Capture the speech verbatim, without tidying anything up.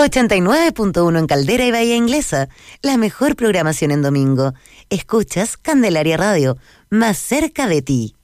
ochenta y nueve punto uno en Caldera y Bahía Inglesa. La mejor programación en domingo. Escuchas Candelaria Radio, más cerca de ti.